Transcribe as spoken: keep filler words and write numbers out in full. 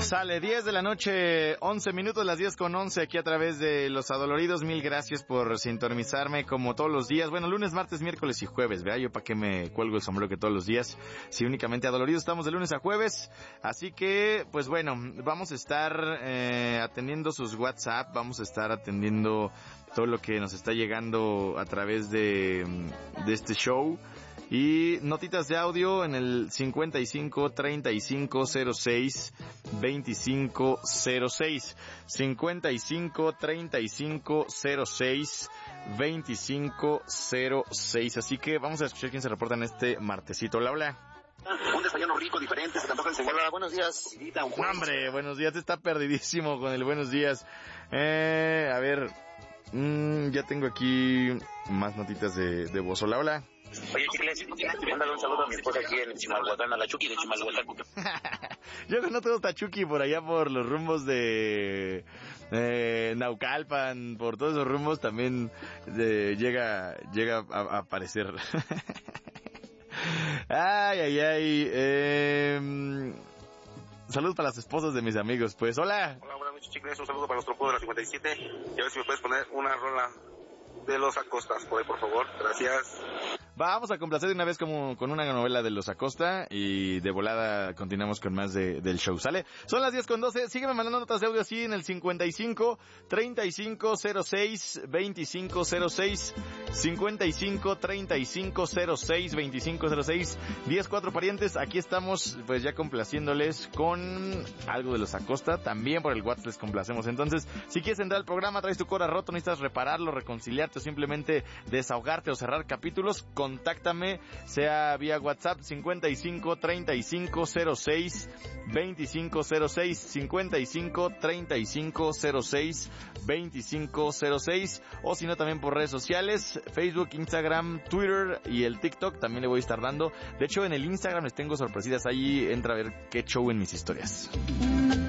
Sale diez de la noche, once minutos, las diez con once aquí a través de Los Adoloridos. Mil gracias por sintonizarme como todos los días. Bueno, lunes, martes, miércoles y jueves, ¿verdad? Yo para qué me cuelgo el sombrero que todos los días. Si únicamente Adoloridos estamos de lunes a jueves. Así que, pues bueno, vamos a estar eh, atendiendo sus WhatsApp, vamos a estar atendiendo todo lo que nos está llegando a través de, de este show. Y notitas de audio en el cincuenta y cinco, treinta y cinco, cero seis, veinticinco, cero seis. cincuenta y cinco, treinta y cinco, cero seis, veinticinco, cero seis. Así que vamos a escuchar quién se reporta en este martesito. Hola, hola. Un desayuno rico, diferente, se te antoja enseñar. Hola, buenos días. No, hombre, buenos días, está perdidísimo con el buenos días. Eh, a ver, mmm, ya tengo aquí más notitas de, de voz. Hola, hola. Oye, chicles, mándale un saludo a mi esposa aquí en Chimalhuacán, a la Chucky de Chimalhuacán. Yo no tengo esta Chucky por allá por los rumbos de eh, Naucalpan, por todos esos rumbos también eh, llega llega a, a aparecer. Ay, ay, ay. Eh, saludos para las esposas de mis amigos, pues. Hola. Hola, buenas noches, chicles. Un saludo para nuestro pueblo de la cincuenta y siete. Y a ver si me puedes poner una rola de Los Acostas, por ahí, por favor. Gracias. Vamos a complacer de una vez como con una novela de Los Acosta y de volada continuamos con más de, del show. ¿Sale? Son las diez con doce. Sígueme mandando notas de audio así en el cincuenta y cinco, treinta y cinco, cero seis, veinticinco, cero seis, cincuenta y cinco, treinta y cinco, cero seis, veinticinco, cero seis, diez, cuatro parientes. Aquí estamos pues ya complaciéndoles con algo de Los Acosta. También por el WhatsApp les complacemos. Entonces, si quieres entrar al programa, traes tu cora roto, necesitas repararlo, reconciliarte o simplemente desahogarte o cerrar capítulos, contáctame, sea vía WhatsApp cincuenta y cinco, treinta y cinco, cero seis, veinticinco, cero seis, cincuenta y cinco, treinta y cinco, cero seis, veinticinco, cero seis, o si no también por redes sociales, Facebook, Instagram, Twitter y el TikTok también le voy a estar dando. De hecho, en el Instagram les tengo sorpresitas, ahí entra a ver qué show en mis historias.